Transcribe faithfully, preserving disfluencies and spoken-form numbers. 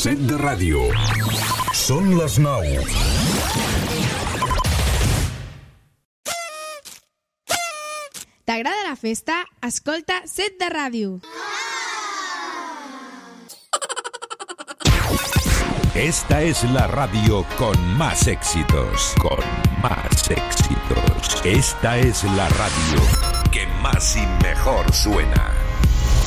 set de ràdio. Són les nou. ¿T'agrada la festa? Escolta set de ràdio. Esta es la radio con más éxitos, con más éxitos. Esta es la radio que más y mejor suena.